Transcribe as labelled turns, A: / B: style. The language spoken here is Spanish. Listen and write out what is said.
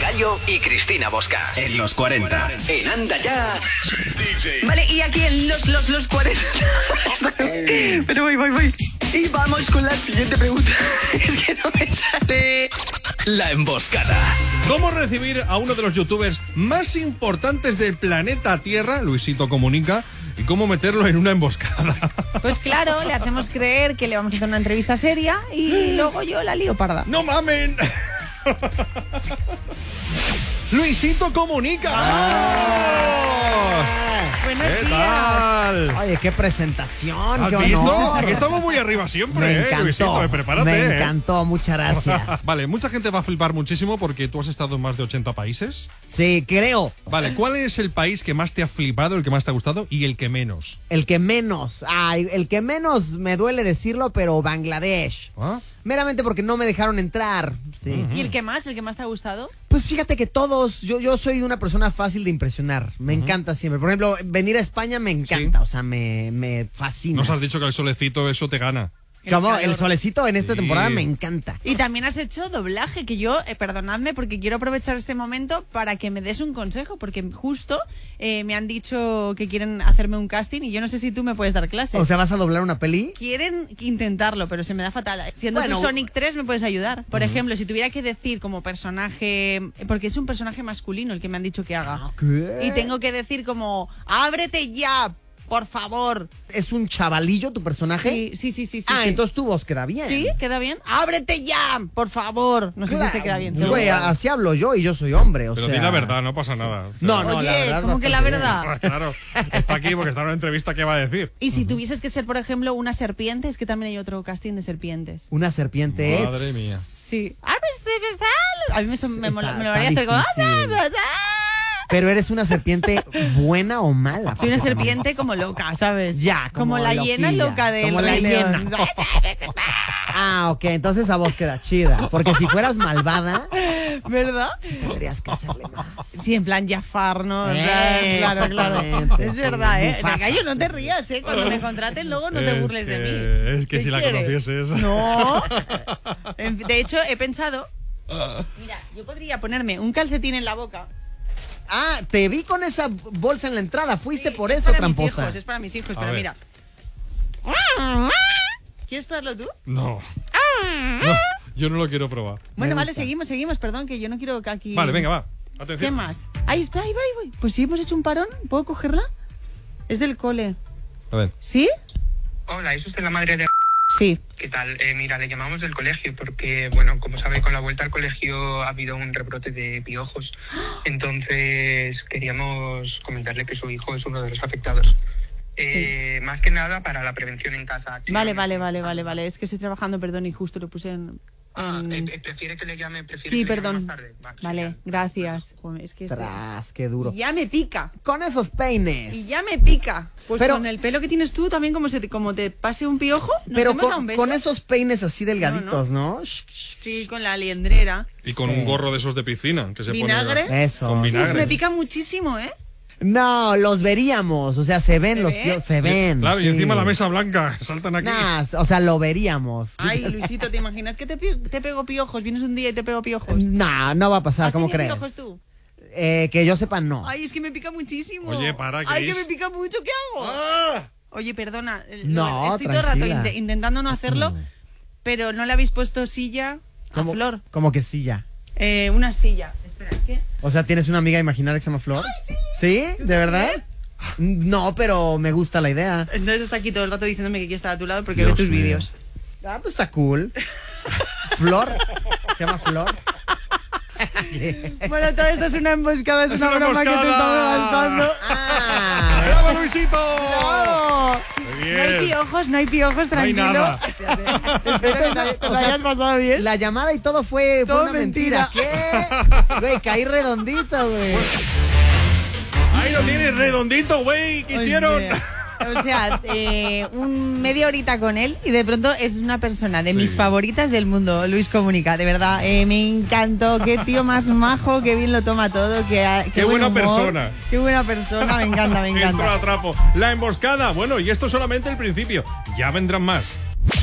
A: Pelayo y Cristina Bosca. En los 40. En Anda Ya.
B: Vale, y aquí en los 40. Pero voy. Y vamos con la siguiente pregunta. Es que no me sale.
A: La emboscada.
C: ¿Cómo recibir a uno de los youtubers más importantes del planeta Tierra, Luisito Comunica, y cómo meterlo en una emboscada?
D: Pues claro, le hacemos creer que le vamos a hacer una entrevista seria y luego yo la lío parda.
C: ¡No mamen! Luisito Comunica.
D: Buenos
C: ¿Qué
D: días.
C: tal?
E: Oye, qué presentación,
C: ¿Has
E: qué
C: visto?
E: honor.
C: Aquí estamos muy arriba siempre,
E: Me encantó,
C: Luisito, prepárate.
E: me encantó, muchas gracias.
C: Vale, mucha gente va a flipar muchísimo porque tú has estado en más de 80 países.
E: Sí, creo.
C: Vale, ¿cuál es el país que más te ha flipado, el que más te ha gustado y el que menos?
E: El que menos, el que menos me duele decirlo, pero Bangladesh.
C: ¿Ah?
E: Meramente porque no me dejaron entrar. Sí.
D: ¿Y el que más te ha gustado?
E: Pues fíjate que todos, yo soy una persona fácil de impresionar. Me encanta siempre. Por ejemplo, venir a España me encanta.
C: Sí.
E: O sea, me fascina.
C: Nos has dicho que el solecito eso te gana.
E: Como
D: calor.
E: el solecito en esta
C: Sí.
E: temporada me encanta.
D: Y también has hecho doblaje, que yo, perdonadme, porque quiero aprovechar este momento para que me des un consejo, porque justo me han dicho que quieren hacerme un casting y yo no sé si tú me puedes dar clases.
E: O sea, ¿vas a doblar una peli?
D: Quieren intentarlo, pero se me da fatal. Siendo
E: Bueno.
D: tú Sonic 3, me puedes ayudar. Por ejemplo, si tuviera que decir como personaje, porque es un personaje masculino el que me han dicho que haga.
E: ¿Qué?
D: Y tengo que decir como, ábrete ya, por favor.
E: ¿Es un chavalillo tu personaje?
D: Sí.
E: Ah,
D: sí.
E: entonces tu voz queda bien.
D: ¿Sí? ¿Queda bien? ¡Ábrete ya! Por favor. No sé
E: Claro.
D: si se queda bien.
E: Güey, así hablo yo y yo soy hombre, o
C: Pero
E: sea...
C: di la verdad, no pasa nada.
E: No, no,
D: Oye,
E: la verdad.
D: ¿cómo que la
E: bastante
D: verdad?
C: Ah, claro, está aquí porque está en una entrevista, ¿qué va a decir?
D: Y si tuvieses que ser, por ejemplo, una serpiente, es que también hay otro casting de serpientes.
E: bien. Una serpiente.
C: Madre mía.
D: Sí. A mí me
E: Está
D: molaría hacer como...
E: difícil. Pero eres una serpiente buena o mala.
D: Soy una serpiente como loca, ¿sabes?
E: Ya,
D: como la hiena
E: loquilla,
D: loca de
E: como la hiena. Ah, ok, entonces esa voz queda chida. Porque si fueras malvada,
D: ¿Verdad?
E: tendrías que hacerle más.
D: Sí, en plan Jafar, ¿no? En plan, claro.
E: exactamente,
D: Es
E: sí,
D: verdad, ¿eh?
E: Mufasa.
D: Gallo, no te rías, ¿eh? Cuando me contraten, luego no te burles de mí.
C: Es que
D: ¿Qué
C: si la
D: quieres?
C: conocieses.
D: No. De hecho, he pensado... Mira, yo podría ponerme un calcetín en la boca.
E: Ah, te vi con esa bolsa en la entrada. Fuiste
D: Sí,
E: por
D: es
E: eso,
D: para
E: tramposa.
D: Mis hijos, es para mis hijos,
C: A
D: pero
C: ver.
D: mira. ¿Quieres probarlo tú?
C: No. No, yo no lo quiero probar.
D: Bueno,
E: Me
D: vale,
E: gusta.
D: seguimos, perdón, que yo no quiero que aquí...
C: Vale, venga, va. Atención.
D: ¿Qué más? Ahí voy. Pues sí, hemos hecho un parón. ¿Puedo cogerla? Es del cole.
C: A ver.
D: ¿Sí?
F: Hola, ¿es usted la madre de...?
D: Sí.
F: ¿Qué tal? Mira, le llamamos del colegio porque, bueno, como sabe, con la vuelta al colegio ha habido un rebrote de piojos. Entonces, queríamos comentarle que su hijo es uno de los afectados. Más que nada para la prevención en casa.
D: Vale. Es que estoy trabajando, perdón, y justo lo puse en...
F: ¿Prefiere que le llame?
D: Sí,
F: que le llame
D: perdón.
F: más tarde?
D: Vale,
F: genial.
D: gracias. Joder, es que
E: Tras, qué duro.
D: Y ya me pica.
E: Con esos peines.
D: Y ya me pica. Pues
E: Pero-
D: con el pelo que tienes tú, también como te pase un piojo, ¿nos
E: Pero
D: hemos dado un beso?
E: con esos peines así delgaditos, ¿no?
D: Sí, con la liendrera.
C: Y con un gorro de esos de piscina que se
D: ¿Vinagre?
C: pone.
E: Eso.
C: Con
D: Uf,
C: vinagre.
D: me pica muchísimo, ¿eh?
E: No, los veríamos. O sea, se ven
D: ¿Se
E: los
D: ve?
E: piojos. Se ven.
C: Claro, y
E: sí.
C: encima la mesa blanca. Saltan aquí.
E: Nah, o sea, lo veríamos.
D: Ay, Luisito, ¿te imaginas que te pego piojos? Vienes un día y te pego piojos.
E: Nah, no va a pasar,
D: ¿Has
E: ¿cómo
D: tenido
E: crees?
D: piojos tú?
E: Que yo sepa, no.
D: Ay, es que me pica muchísimo.
C: Oye, para,
D: Ay, que
C: Cris.
D: me pica mucho, ¿qué hago?
C: ¡Ah!
D: Oye, perdona.
E: No,
D: estoy todo el rato
E: tranquila.
D: intentando no hacerlo, pero no le habéis puesto silla a Flor.
E: Como que sí, ya.
D: Una silla. Espera, es que...
E: O sea, ¿tienes una amiga imaginaria que se llama Flor? ¿Sí? ¿De verdad? No, pero me gusta la idea.
D: Entonces está aquí todo el rato diciéndome que quiere estar a tu lado porque
C: Dios
D: ve tus
C: mío.
D: vídeos.
E: Ah, pues está cool. Flor. Se llama Flor.
D: Bueno, todo esto es una emboscada, es
C: Es
D: una
C: una
D: broma que te
C: emboscada.
D: estamos gastando.
E: Ah.
C: ¡Bravo, Luisito!
D: ¡No!
C: Muy
D: No hay
C: bien.
D: piojos,
C: No hay
D: tranquilo.
C: nada.
D: Espero que te lo hayas pasado bien.
E: La llamada y todo fue
D: Todo
E: una mentira. ¿Qué? Güey, caí redondito, güey.
C: Ahí lo tienes, redondito, güey. ¿Qué hicieron?
D: O sea, un media horita con él y de pronto es una persona de mis favoritas del mundo, Luis Comunica, de verdad, me encantó, qué tío más majo, qué bien lo toma todo, qué buen
C: buena
D: humor,
C: persona.
D: Qué buena persona, me encanta, me
C: Entró
D: encanta.
C: a trapo. La emboscada. Bueno, y esto es solamente el principio. Ya vendrán más.